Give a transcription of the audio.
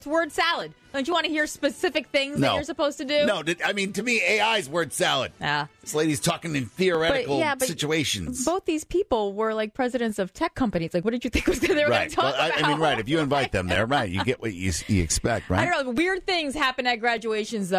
It's word salad. Don't you want to hear specific things that you're supposed to do? No, I mean, to me, AI is word salad. Yeah. This lady's talking in theoretical situations. Both these people were like presidents of tech companies. Like, what did you think they were going to talk about? I mean, right. If you invite them there, right, you get what you expect, right? I don't know. Weird things happen at graduations, though.